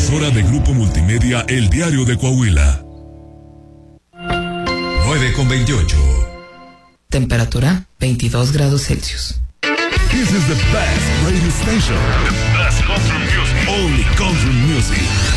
emisora de Grupo Multimedia El Diario de Coahuila. 9:28. Temperatura 22 grados Celsius. This is the best radio station. The best country music. Only country music.